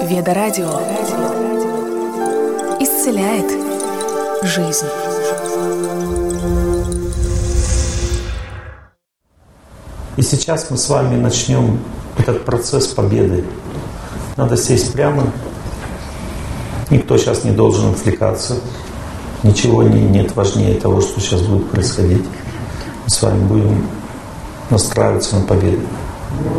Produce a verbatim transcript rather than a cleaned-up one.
Веда Радио исцеляет жизнь. И сейчас мы с вами начнем этот процесс победы. Надо сесть прямо. Никто сейчас не должен отвлекаться. Ничего не, нет важнее того, что сейчас будет происходить. Мы с вами будем настраиваться на победу.